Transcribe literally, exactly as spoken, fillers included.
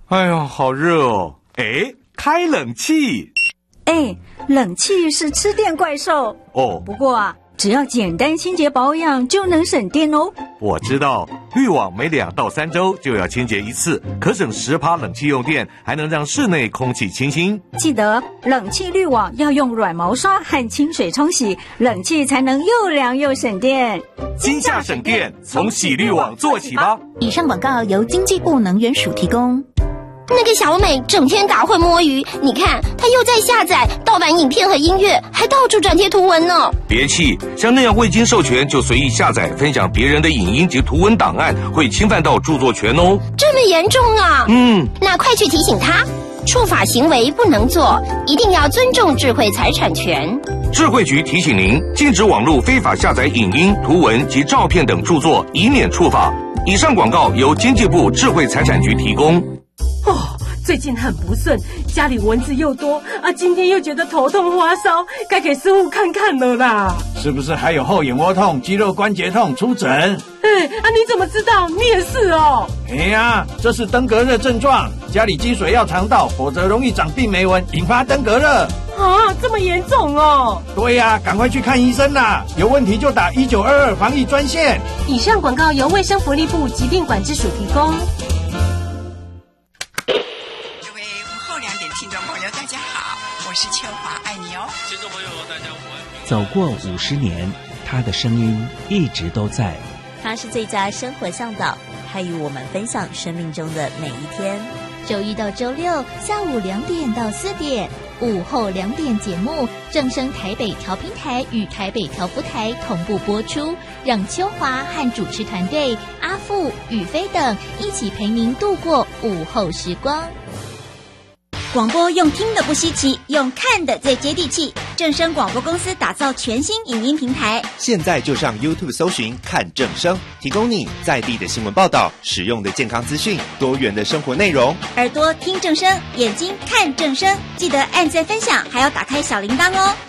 哎呀，好热哦！哎，开冷气。 哎，冷气是吃电怪兽哦。 不过啊，只要简单清洁保养就能省电哦。 我知道，滤网每两到三周就要清洁一次，可省十趴冷气用电，还能让室内空气清新。 记得冷气滤网要用软毛刷和清水冲洗，冷气才能又凉又省电。 今夏省电，从洗滤网做起吧。 以上广告由经济部能源署提供。 那个小美整天打混摸鱼，你看她又在下载盗版影片和音乐，还到处转贴图文呢。 别气，像那样未经授权就随意下载分享别人的影音及图文档案，会侵犯到著作权哦。 这么严重啊？ 嗯， 那快去提醒他，触法行为不能做，一定要尊重智慧财产权。 智慧局提醒您，禁止网络非法下载影音、图文及照片等著作，以免触法。以上广告由经济部智慧财产局提供。 哦，最近很不顺，家里蚊子又多啊，今天又觉得头痛发烧，该给师傅看看了啦。 是不是还有后眼窝痛、肌肉关节痛？出诊。 哎啊，你怎么知道？你也是哦。 哎呀，这是登革热症状，家里积水要常倒，否则容易长病媒蚊，引发登革热。 啊，这么严重哦。 对呀，赶快去看医生啦，有问题就打一九二二防疫专线。 以上广告由卫生福利部疾病管制署提供。 是秋华，爱你哦！ 听众朋友，大家午安。 走过五十年，他的声音一直都在。 他是最佳生活向导，他与我们分享生命中的每一天。 周一到周六下午两点到四点，午后两点节目正声台北调频台与台北调布台同步播出，让秋华和主持团队阿富、宇飞等一起陪您度过午后时光。 广播用听的不稀奇，用看的最接地气。正声广播公司打造全新影音平台， 现在就上 YouTube 搜寻看正声，提供你在地的新闻报道、实用的健康资讯、多元的生活内容。 耳朵听正声，眼睛看正声，记得按赞分享，还要打开小铃铛哦。